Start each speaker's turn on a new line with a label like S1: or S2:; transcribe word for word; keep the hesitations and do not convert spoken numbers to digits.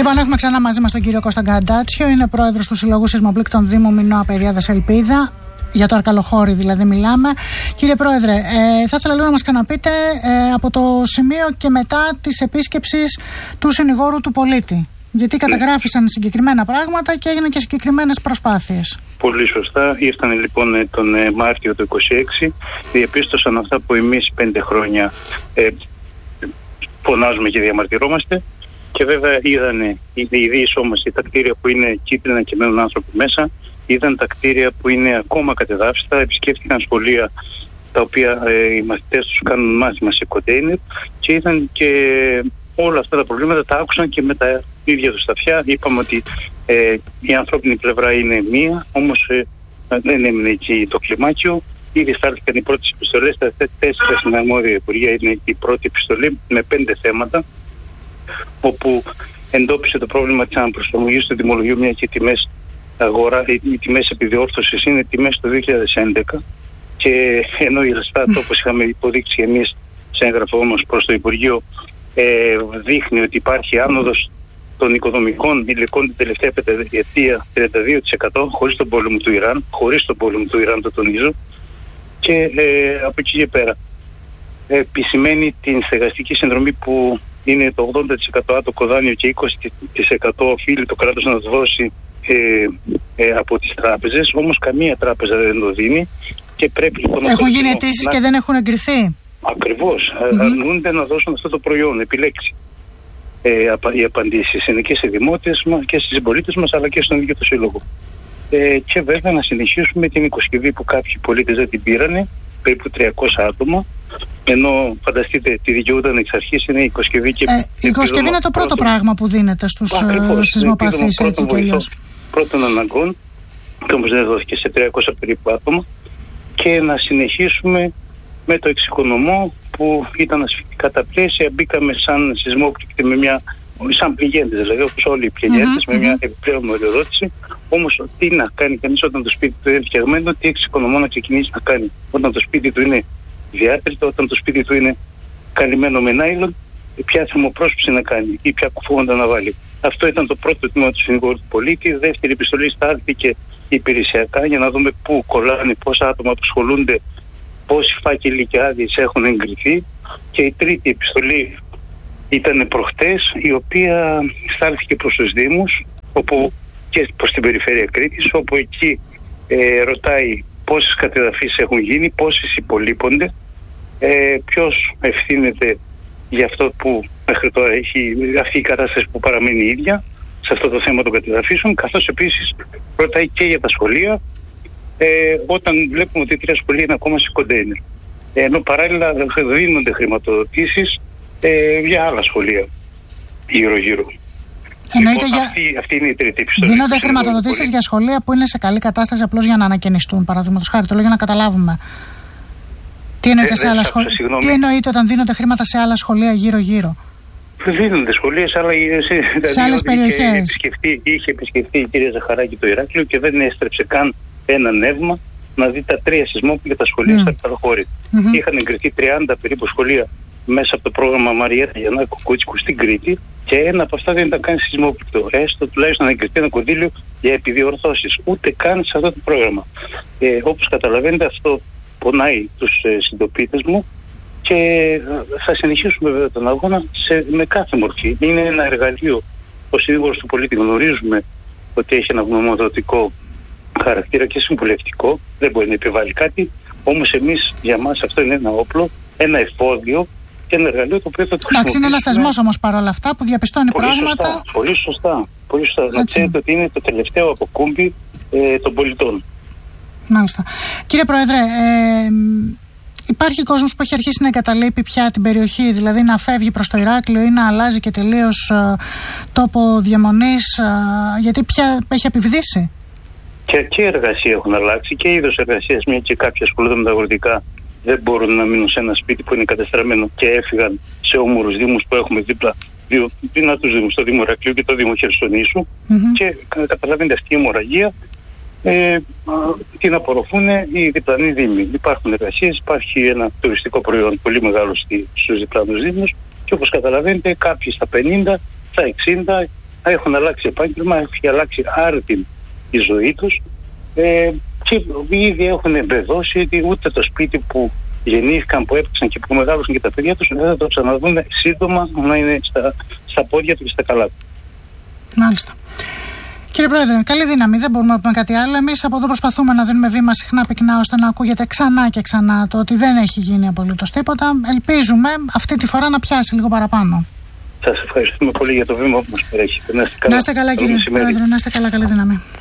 S1: Λοιπόν, έχουμε ξανά μαζί μας τον κύριο Κώστα Γκαντάτσιο, είναι πρόεδρος του Συλλόγου Σεισμοπλήκτων Δήμου Μινώα Περιάδας Ελπίδα. Για το Αρκαλοχώρι δηλαδή μιλάμε. Κύριε Πρόεδρε, ε, θα ήθελα λίγο να μας ξαναπείτε ε, από το σημείο και μετά της επίσκεψης του συνηγόρου του πολίτη. Γιατί καταγράφησαν συγκεκριμένα πράγματα και έγιναν και συγκεκριμένες προσπάθειες.
S2: Πολύ σωστά. Ήρθαν λοιπόν τον Μάρτιο του είκοσι έξι, διαπίστωσαν αυτά που εμείς πέντε χρόνια ε, φωνάζουμε και διαμαρτυρόμαστε. Και βέβαια είδανε, οι όμως τα κτίρια που είναι κίτρινα και μένουν άνθρωποι μέσα, είδαν τα κτίρια που είναι ακόμα κατεδάφιστα, επισκέφθηκαν σχολεία τα οποία ε, οι μαθητές τους κάνουν μάθημα σε κοντέινερ και είδαν και όλα αυτά τα προβλήματα, τα άκουσαν και με τα ίδια τους τα αυτιά. Είπαμε ότι ε, η ανθρώπινη πλευρά είναι μία, όμως ε, δεν έμεινε εκεί το κλιμάκιο. Ήδη στάλθηκαν οι πρώτες επιστολές, τα τέσσερα στην αρμόδια Υπουργεία είναι η πρώτη επιστολή με πέντε θέματα, όπου εντόπισε το πρόβλημα της αναπροσαρμογής του τιμολογίου, μια και οι τιμές αγορά, οι τιμές επιδιόρθωσης είναι τιμές του δύο χιλιάδες έντεκα, και ενώ η Ελστάτ, όπως είχαμε υποδείξει εμείς σε έγγραφο μας προς το Υπουργείο, ε, δείχνει ότι υπάρχει άνοδος των οικοδομικών υλικών την τελευταία πενταετία τριάντα δύο τοις εκατό χωρίς τον πόλεμο του Ιράν, χωρίς τον πόλεμο του Ιράν το τονίζω, και ε, από εκεί και πέρα ε, επισημαίνει την στεγαστική συνδρομή που είναι το ογδόντα τοις εκατό άτοκο δάνειο και είκοσι τοις εκατό οφείλει το κράτος να το δώσει ε, ε, από τις τράπεζες, όμως καμία τράπεζα δεν το δίνει και πρέπει λοιπόν...
S1: Έχουν γίνει αιτήσεις να... και δεν έχουν εγκριθεί.
S2: Ακριβώς. Mm-hmm. Αρνούνται να δώσουν αυτό το προϊόν, επιλέξει. Ε, απα, οι απαντήσεις είναι και σε δημότες μας και στις συμπολίτες μας, αλλά και στον ίδιο το Σύλλογο. Ε, και βέβαια να συνεχίσουμε την οικοσκευή που κάποιοι πολίτες δεν την πήρανε, περίπου τριακόσια άτομα, ενώ φανταστείτε τη δικαιούταν εξ αρχής είναι η οικοσκευή και...
S1: Ε, η οικοσκευή είναι το πρώτο, πρώτο πράγμα που δίνεται στους σεισμοπαθείς, έτσι κι αλλιώς.
S2: Πρώτων αναγκών, και όμως δεν δόθηκε σε τριακόσια περίπου άτομα, και να συνεχίσουμε με το εξοικονομό που ήταν ασφυκτικά τα πλαίσια. Μπήκαμε σαν σεισμόπληκτοι με μια, σαν πληγέντες δηλαδή, όπως όλοι οι πληγέντες, mm-hmm, με μια επιπλέον οριοδότηση. Όμως τι να κάνει κανείς όταν το σπίτι του είναι φτιαγμένο, τι εξοικονομό να ξεκινήσει να κάνει όταν το σπίτι του είναι διάτριτο, όταν το σπίτι του είναι καλυμμένο με νάιλον, ποια θερμοπρόσωψη να κάνει ή ποια κουφώματα να βάλει. Αυτό ήταν το πρώτο τμήμα του συνηγόρου του πολίτη. Δεύτερη επιστολή στάλθηκε υπηρεσιακά για να δούμε πού κολλάνε, πόσα άτομα απασχολούνται, πόσοι φάκελοι και άδειες έχουν εγκριθεί. Και η τρίτη επιστολή ήταν προχτές, η οποία στάλθηκε προς τους Δήμους, όπου και προς την περιφέρεια Κρήτης, όπου εκεί ε, ρωτάει πόσες κατεδαφίσεις έχουν γίνει, πόσες υπολείπονται, ε, ποιος ευθύνεται για αυτό που μέχρι τώρα έχει αυτή η κατάσταση που παραμένει η ίδια σε αυτό το θέμα των κατεδαφίσεων, καθώς επίσης ρωτάει και για τα σχολεία, ε, όταν βλέπουμε ότι τρία σχολεία είναι ακόμα σε κοντέινερ. Ε, ενώ παράλληλα δίνονται χρηματοδοτήσεις ε, για άλλα σχολεία γύρω-γύρω.
S1: Λοιπόν, για...
S2: αυτή, αυτή είναι η τρίτη επιστολή.
S1: Δίνονται χρηματοδοτήσεις για σχολεία που είναι σε καλή κατάσταση απλώς για να ανακαινιστούν, παραδείγματος χάρη, το λέω για να καταλάβουμε. Τι εννοείται, ε, σε άλλα σχολεία. Τι εννοείται όταν δίνονται χρήματα σε άλλα σχολεία γύρω-γύρω?
S2: Δίνονται σχολεία σε, άλλα, σε,
S1: σε άλλες περιοχές.
S2: Είχε επισκεφτεί, είχε επισκεφτεί η κυρία Ζαχαράκη το Ηράκλειο και δεν έστρεψε καν ένα νεύμα να δει τα τρία σεισμόπληκτα σχολεία mm. στα Αρκαλοχώρι. Mm-hmm. Είχαν εγκριθεί τριάντα περίπου σχολεία μέσα από το πρόγραμμα Μαριέτα Γιαννάκου Κούτσικου στην Κρήτη, και ένα από αυτά δεν ήταν καν σεισμόπληκτο. Έστω τουλάχιστον να εγκριθεί ένα κονδύλιο για επιδιορθώσεις. Ούτε καν σε αυτό το πρόγραμμα. Ε, όπως καταλαβαίνετε, αυτό πονάει τους ε, συντοπίτες μου, και θα συνεχίσουμε βέβαια τον αγώνα σε, με κάθε μορφή. Είναι ένα εργαλείο. Ο συνήγορος του πολίτη γνωρίζουμε ότι έχει ένα γνωμοδοτικό χαρακτήρα και συμβουλευτικό. Δεν μπορεί να επιβάλλει κάτι. Όμως εμείς, για μας αυτό είναι ένα όπλο, ένα εφόδιο και ένα εργαλείο το οποίο θα το χρησιμοποιήσουμε.
S1: Εντάξει, είναι ένας θεσμός όμως παρόλα αυτά που διαπιστώνει
S2: πολύ
S1: πράγματα.
S2: Σωστά, πολύ σωστά. Πολύ σωστά. Να ξέρετε ότι είναι το τελευταίο αποκούμπι ε, των πολιτών.
S1: Μάλιστα. Κύριε Πρόεδρε, ε, υπάρχει κόσμος που έχει αρχίσει να εγκαταλείπει πια την περιοχή, δηλαδή να φεύγει προς το Ηράκλειο ή να αλλάζει και τελείως ε, τόπο διαμονής, ε, γιατί πια έχει επιβδίσει.
S2: Και, και εργασία έχουν αλλάξει και είδος εργασίας, μια και κάποια ασχολούνται με τα αγροτικά δεν μπορούν να μείνουν σε ένα σπίτι που είναι κατεστραμμένο και έφυγαν σε όμορους δήμους που έχουμε δίπλα, δύο δυνατούς δήμους, το Δήμο Ηρακλείου και το Δήμο Χερσονήσου, mm-hmm. και καταλαβαίνετε αυτή η αιμορραγία ε, την απορροφούν οι διπλανοί δήμοι. Υπάρχουν εργασίες, υπάρχει ένα τουριστικό προϊόν πολύ μεγάλο στους διπλανούς δήμους, και όπως καταλαβαίνετε κάποιοι στα πενήντα, στα εξήντα έχουν αλλάξει επάγγελμα, έχει αλλάξει άρτην η ζωή τους ε, και ήδη έχουν εμπεδώσει ότι ούτε το σπίτι που γεννήθηκαν, που έπαιξαν και που μεγάλωσαν και τα παιδιά τους δεν θα το ξαναδούν σύντομα να είναι στα, στα πόδια του και στα καλά του.
S1: Μάλιστα. Κύριε Πρόεδρε, καλή δύναμη. Δεν μπορούμε να πούμε κάτι άλλο. Εμείς από εδώ προσπαθούμε να δίνουμε βήμα συχνά πυκνά ώστε να ακούγεται ξανά και ξανά το ότι δεν έχει γίνει απολύτως τίποτα. Ελπίζουμε αυτή τη φορά να πιάσει λίγο παραπάνω.
S2: Σας ευχαριστούμε πολύ για το βήμα που μας παρέχετε. Να είστε καλά,
S1: να είστε καλά κύριε Πρόεδρε, να είστε καλά, καλή δύναμη.